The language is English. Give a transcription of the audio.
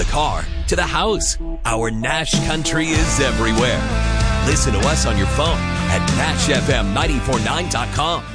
the car to the house, our Nash Country is everywhere. Listen to us on your phone at NashFM949.com.